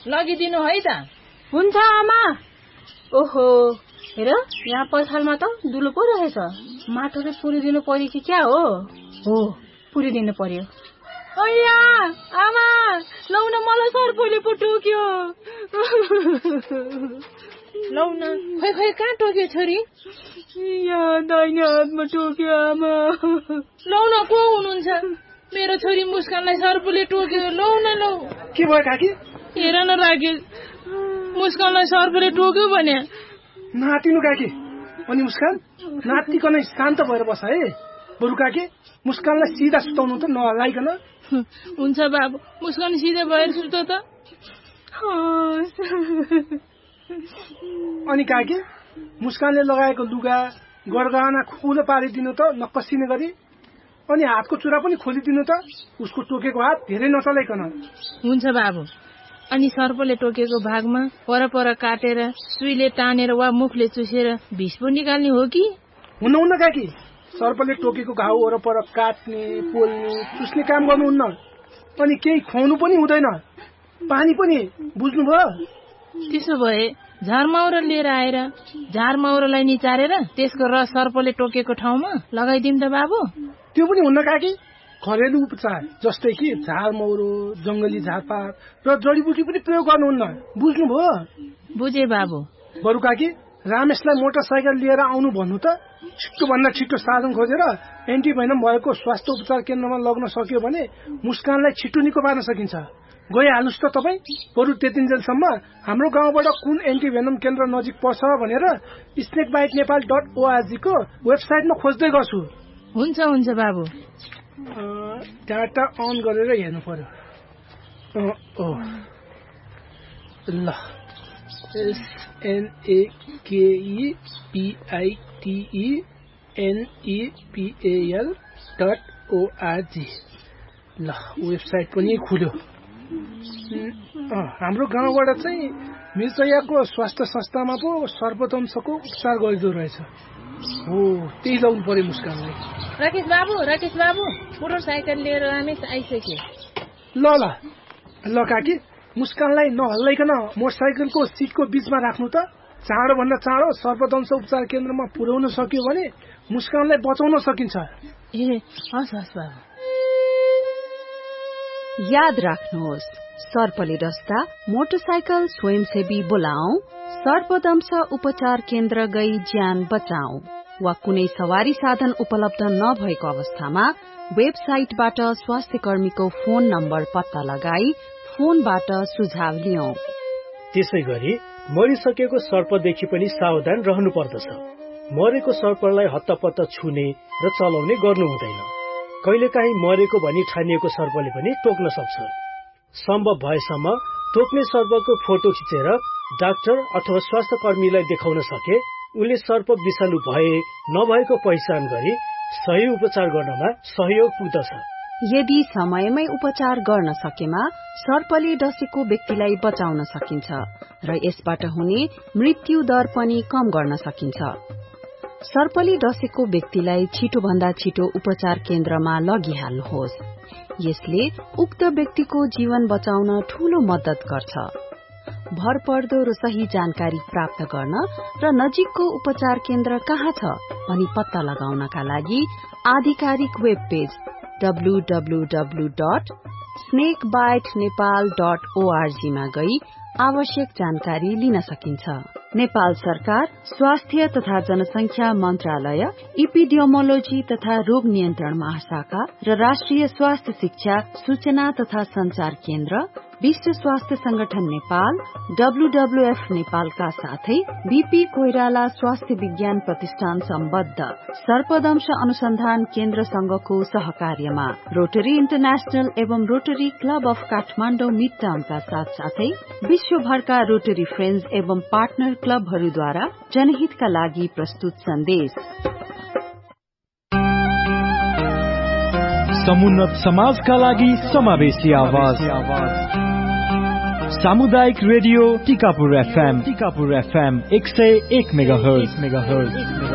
लगिदिनु है त। हुन्छ आमा। ओहो हेर यहाँ पछाडमा त दुलो पो रहेछ। माटो चाहिँ पुरिदिनु पर्यो कि क्या हो? हो पुरिदिनु पर्यो। अಯ್या आमा लौ न मलाई सर्पले पो टोक्यो। लौ न खै कहाँ टोक्यो छोरी? यहाँ दाहिने हातमा टोक्यो आमा। लौ न को हुनुहुन्छ? मेरो छोरी मुस्कानलाई सर्पले टोक्यो। लौ न लौ। के भयो काकी? हेर न राकेश मुस्कानलाई सर्पले टोक्यो भने। नातिनु काकी। अनि मुस्कान नातिकन शान्त भएर बस है। बरु काकी मुस्कानलाई सिधा सुताउनु त नहलाइकन। हुन्छ बाबु मुस्कान सिधै भएर सुतो त। अनि काकी मुस्कानले लगाएको लुगा गरगहना खुलो पारिदिनु त नकसिने गरी। अनि हातको चुरा पनि खोलिदिनु त। उसको टोकेको हात धेरै नचलाइकन। हुन्छ बाबु। अनि सर्पले टोकेको भागमा परपर काटेर सुईले तानेर वा मुखले चुसेर विष पो निकाल्ने हो कि? हुन्न काकी सर्पले टोकेको घाउ वरपर काट्ने पोल्ने चुस्ने काम गर्नुहुन्न। अनि केही खुवाउनु पनि हुँदैन। पानी पनि बुझ्नुभयो? त्यसो भए झारमाउरा लिएर आएर झारमाउरालाई निचारेर त्यसको रस सर्पले टोकेको ठाउँमा लगाइदिउँ त बाबु। त्यो पनि हुन्न काकी। घरेलु उपचार जस्तै कि झारमौरो जंगली झारपात र जडीबुटी पनि प्रयोग गर्नुहुन्न। बुझ्नुभयो? बुझे बाबु। बरु काकी रामेशलाई मोटरसाइकल लिएर आउनु भन्नु त। छिट्टो भन्दा छिट्टो साधन खोजेर एन्टिभेनम भएको स्वास्थ्य उपचार केन्द्रमा लग्न सक्यो भने मुस्कानलाई छिट्टो निको पार्न सकिन्छ। गइहाल्नुस् त तपाईँ। बरु त्यतिन्जेलसम्म हाम्रो गाउँबाट कुन एन्टिभेनम केन्द्र नजिक पर्छ भनेर snakebitenepal.org को वेबसाइटमा खोज्दै गर्छु। हुन्छ हुन्छ बाबु। डाटा अन गरेर हेर्नु पर्यो। ल snakebitenepal.org ल वेबसाइट पनि खुल्यो। हाम्रो गाउँबाट चाहिँ मिर्चयाको स्वास्थ्य संस्थामा पो सर्पदंशको उपचार गरिदो रहेछ। हो त्यही लाउनु पर्यो मुस्कानलाई। राकेश बाबु मोटरसाइकल लिएर रामेश आइसक्यो। ल ल ल काकी मुस्कानलाई नहल्लाइकन मोटरसाइकलको सिटको बीचमा राख्नु त। चाँडोभन्दा चाँडो सर्पदंश उपचार केन्द्रमा पुर्याउन सक्यो भने मुस्कानलाई बचाउन सकिन्छ। ए हस् बाबु। याद राख्नुहोस् सर्पले डस्दा मोटरसाइकल स्वयंसेवी बोलाऊ। सर्पदंश उपचार केन्द्र गई ज्यान बचाऊ। वा कुनै सवारी साधन उपलब्ध नभएको अवस्थामा वेबसाइटबाट स्वास्थ्य कर्मीको फोन नम्बर पत्ता लगाई फोनबाट सुझाव लियौं। त्यसै गरी मरिसकेको सर्पदेखि पनि सावधान रहनु पर्दछ। मरेको सर्पलाई हत्तपत्त छुने र चलाउने गर्नु हुँदैन। कहिलेकाहीँ मरेको भनी ठानिएको सर्पले पनि टोक्न सक्छ। सम्भव भएसम्म टोक्ने सर्पको फोटो खिचेर डाक्टर अथवा स्वास्थ्य कर्मीलाई देखाउन सके उनले सर्प विषालु भए नभएको पहिचान गरी सही उपचार गर्नमा सहयोग पुग्दछ। यदि समयमै उपचार गर्न सकेमा सर्पले डसेको व्यक्तिलाई बचाउन सकिन्छ र यसबाट हुने मृत्यु दर पनि कम गर्न सकिन्छ। सर्पले डसेको व्यक्तिलाई छिटोभन्दा छिटो उपचार केन्द्रमा लगिहाल्नुहोस्। यसले उक्त व्यक्तिको जीवन बचाउन ठूलो मद्दत गर्छ। भरपर्दो र सही जानकारी प्राप्त गर्न र नजिकको उपचार केन्द्र कहाँ छ भनी पत्ता लगाउनका लागि आधिकारिक वेब पेज www.snakebitenepal.org मा गई आवश्यक जानकारी लिन सकिन्छ। नेपाल सरकार स्वास्थ्य तथा जनसंख्या मन्त्रालय, इपिडियोमोलोजी तथा रोग नियन्त्रण महाशाखा र राष्ट्रिय स्वास्थ्य शिक्षा सूचना तथा संचार केन्द्र, विश्व स्वास्थ्य संगठन नेपाल, WWF नेपालका साथै बीपी कोइराला स्वास्थ्य विज्ञान प्रतिष्ठान सम्बद्ध सर्पदंश अनुसन्धान केन्द्र संघको सहकार्यमा रोटरी इन्टरनेशनल एवं रोटरी क्लब अफ काठमाडौँ मिडटाउनका साथसाथै विश्वभरका रोटरी फ्रेन्ड्स एवं पार्टनर क्लबहरूद्वारा जनहितका लागि प्रस्तुत सन्देश। समुन्नत समाजका लागि समावेशी आवाज। सामुदायिक रेडियो टिकापुर FM 101 मेगाहर्ज।